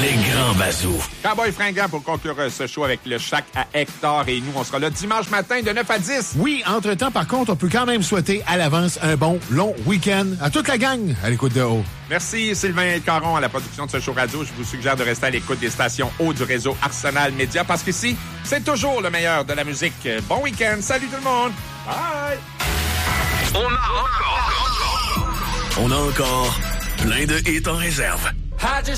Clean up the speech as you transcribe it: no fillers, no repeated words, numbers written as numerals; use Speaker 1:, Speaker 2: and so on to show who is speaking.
Speaker 1: Les grands bazous.
Speaker 2: Cowboy fringant pour conclure ce show avec le Shack à Hector. Et nous, on sera là dimanche matin de 9 à 10.
Speaker 3: Oui, entre-temps, par contre, on peut quand même souhaiter à l'avance un bon, long week-end à toute la gang à l'écoute de Haut.
Speaker 2: Merci Sylvain Caron à la production de ce show radio. Je vous suggère de rester à l'écoute des stations Haut du réseau Arsenal Média parce qu'ici, c'est toujours le meilleur de la musique. Bon week-end. Salut tout le monde. Bye.
Speaker 1: On a encore plein de hits en réserve.